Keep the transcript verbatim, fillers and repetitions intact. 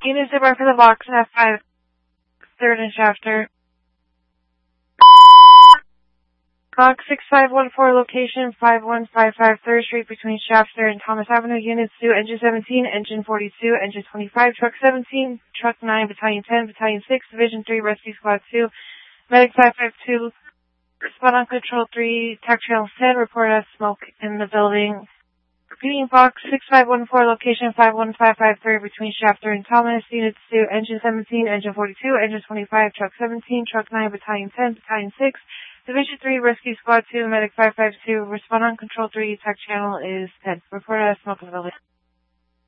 Units are for the box F five, third and Shafter. Box six five one four, location five one five five third Street between Shafter and Thomas Avenue. Units to Engine seventeen, Engine forty-two, Engine twenty-five, Truck seventeen, Truck nine, Battalion ten, Battalion six, Division three, Rescue Squad two, Medic five five two, Spot on Control three, Tac Channel ten, report as smoke in the building. Repeating, Box six five one four, location five one five five third between Shafter and Thomas. Units to Engine seventeen, Engine forty-two, Engine twenty-five, Truck seventeen, Truck nine, Battalion ten, Battalion six, Division three, Rescue Squad two, Medic five five two, respond on Control three, Tac Channel is ten. Report as smoke in the building.